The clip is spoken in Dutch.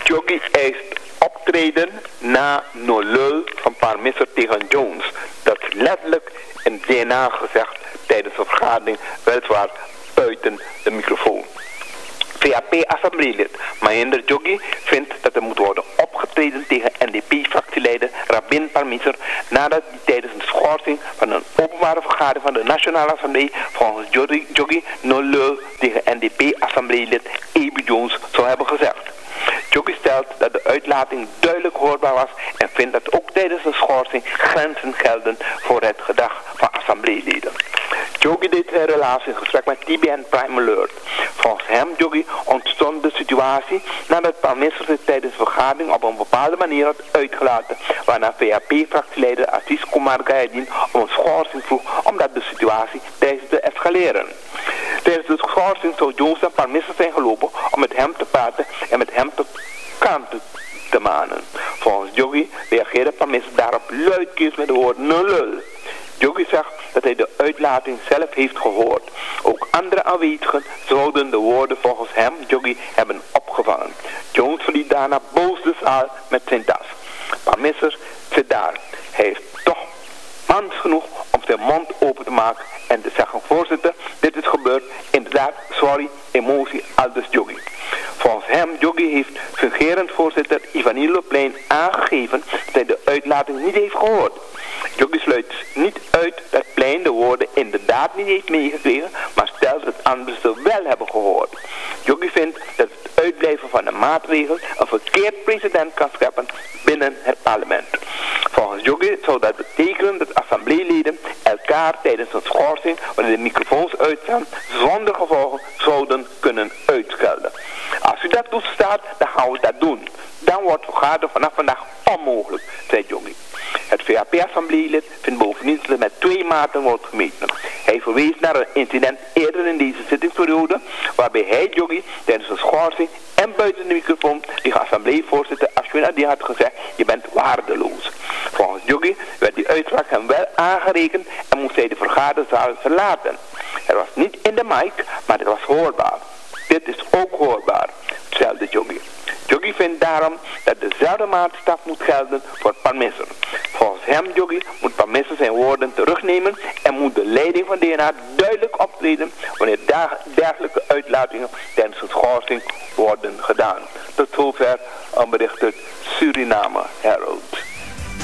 Jogi eist optreden na nul van Parmisser tegen Jones. Dat is letterlijk in DNA gezegd tijdens de vergadering, weliswaar buiten de microfoon. VAP-assembleelid Mahinder Jogi vindt dat er moet worden opgetreden tegen NDP-fractieleider Rabin Parmisser nadat hij tijdens een schorsing van een openbare vergadering van de Nationale Assemblée volgens Jogi 0 tegen NDP-assembleelid Ebi Jones zou hebben gezegd. Jogi stelt dat de uitlating duidelijk hoorbaar was en vindt dat ook tijdens de schorsing grenzen gelden voor het gedrag van assembleeleden. Jogi deed zijn relatie in gesprek met TBN Prime Alert. Volgens hem, Jogi, ontstond de situatie nadat Parmisser zich tijdens de vergadering op een bepaalde manier had uitgelaten, waarna VAP-fractieleider Aziz Kumar Gayadin om een schorsing vroeg omdat de situatie dreigde te escaleren. Tijdens de schorsing zou Jones en Parmisser zijn gelopen om met hem te praten en met hem tot kant te manen. Volgens Jogi reageerde Parmisser daarop luidkeels met de woorden nul. Jogi zegt dat hij de uitlating zelf heeft gehoord. Ook andere aanwezigen zouden de woorden volgens hem, Jogi, hebben opgevangen. Jones verliet daarna boos de zaal met zijn tas. Parmisser zit daar. Hij heeft toch mans genoeg om zijn mond open te maken en te zeggen: voorzitter, dit is gebeurd. Inderdaad, sorry, emotie, aldus Jogi. Volgens hem, Jogi, heeft fungerend voorzitter Ivanilo Plein aangegeven dat hij de uitlating niet heeft gehoord. Jogi sluit niet uit dat Plein de woorden inderdaad niet heeft meegekregen, maar stelt dat anderen ze wel hebben gehoord. Jogi vindt dat het uitblijven van een maatregel een verkeerd precedent kan scheppen binnen het parlement. Volgens Jogi zou dat betekenen dat assembleeleden elkaar tijdens een schorsing, wanneer de microfoons uitstaan, zonder gevolgen zouden kunnen uitschelden. Als u dat toestaat, dan gaan we dat doen. Dan wordt vergaderen vanaf vandaag onmogelijk, zei Jogi. Het VAP-assembleelid vindt bovendien dat er met 2 maten wordt gemeten. Hij verwees naar een incident eerder in deze zittingsperiode, waarbij hij, Jogi, tijdens een schorsing en buiten de microfoon tegen assembleevoorzitter Ashwin Adi had gezegd: je bent waardeloos. Volgens Jogi werd die uitspraak hem wel aangerekend en moest hij de vergaderzaal verlaten. Het was niet in de mic, maar het was hoorbaar. Dit is ook hoorbaar, stelde Jogi. Jogi vindt daarom dat dezelfde maatstaf moet gelden voor Parmisser. Volgens hem, Jogi, moet Parmisser zijn woorden terugnemen en moet de leiding van DNA duidelijk optreden wanneer dergelijke uitlatingen tijdens een schorsing worden gedaan. Tot zover een bericht uit Suriname Herald.